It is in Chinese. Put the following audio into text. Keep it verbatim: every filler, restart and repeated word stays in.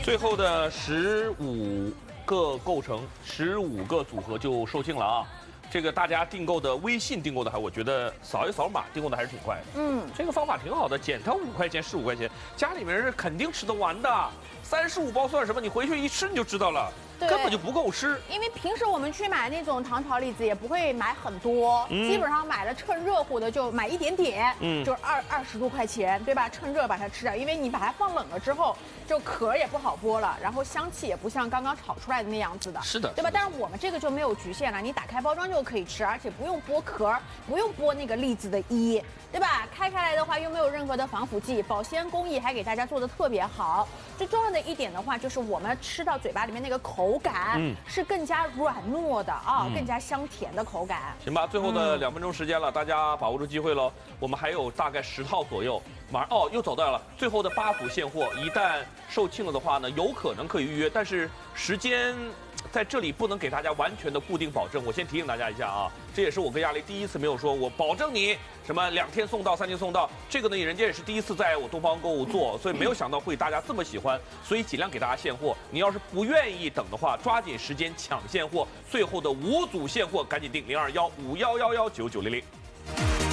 最后的十五个构成，十五个组合就售罄了啊。这个大家订购的微信订购的还，我觉得扫一扫码订购的还是挺快的。嗯，这个方法挺好的，减它五块钱、十五块钱，家里面人肯定吃得完的。三十五包算什么？你回去一吃你就知道了。 根本就不够吃， 因为平时我们去买那种糖炒栗子也不会买很多，嗯、基本上买了趁热乎的就买一点点，嗯，就是二二十多块钱，对吧？趁热把它吃掉，因为你把它放冷了之后，就壳也不好剥了，然后香气也不像刚刚炒出来的那样子的， 是的， 对吧？但是我们这个就没有局限了，你打开包装就可以吃，而且不用剥壳，不用剥那个栗子的衣，对吧？开开来的话又没有任何的防腐剂，保鲜工艺还给大家做的特别好。最重要的一点的话，就是我们吃到嘴巴里面那个口感，嗯，是更加软糯的啊，嗯、更加香甜的口感。 行吧，最后的两分钟时间了，嗯、大家把握住机会喽。我们还有大概十套左右，马上哦又走到了最后的八组现货，一旦售罄了的话呢，有可能可以预约，但是时间。 在这里不能给大家完全的固定保证，我先提醒大家一下啊，这也是我跟亚丽第一次没有说我保证你什么两天送到、三天送到，这个呢人家也是第一次在我东方购物做，所以没有想到会大家这么喜欢，所以尽量给大家现货。你要是不愿意等的话，抓紧时间抢现货，最后的五组现货赶紧订零二幺五幺幺幺九九零零。